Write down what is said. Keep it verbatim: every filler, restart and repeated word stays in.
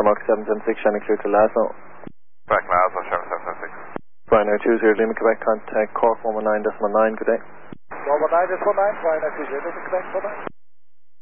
Denmark seven seven six, shining clear to Laszlo. Quebec Laszlo, seven seven seven six. Ryanair two zero, Lima Quebec, contact Cork one one nine decimal nine, good day. one one nine decimal nine, Ryanair two zero, Lima Quebec, one nine.